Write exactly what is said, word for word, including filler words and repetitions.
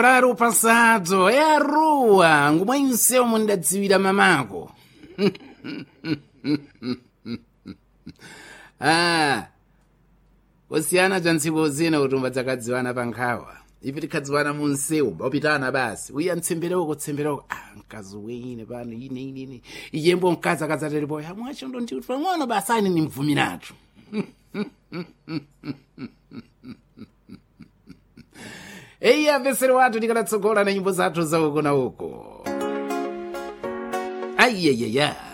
Raro passato e a rua, come in sé un mondazzivida mamako. Ah, kusiyana chansipo zina kutumba dzakadziwana pankhawa. Ivi tikhadziwana munsewu, bapitana basi. Uya ntsembereko tsembereko. Ah, mkazi wene pano ine ine ine. Iyembo mkazi akazatelepo. Ya mwacho ndo ndi ngono basi ine nimvumiratu. Eya vesero watu tikatsogola na nyimbo zathu za uko na uko. Ayayaya.